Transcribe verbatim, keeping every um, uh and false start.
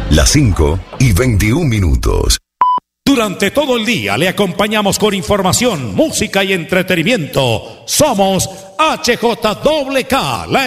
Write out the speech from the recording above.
Las cinco y veintiún minutos. Durante todo el día le acompañamos con información, música y entretenimiento. Somos H J K K, la